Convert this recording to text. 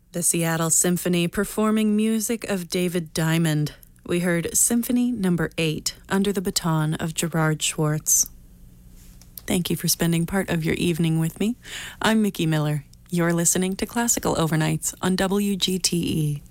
The Seattle Symphony performing music of David Diamond. We heard Symphony Number 8, Under the Baton of Gerard Schwartz. Thank you for spending part of your evening with me. I'm Mickey Miller. You're listening to Classical Overnights on WGTE.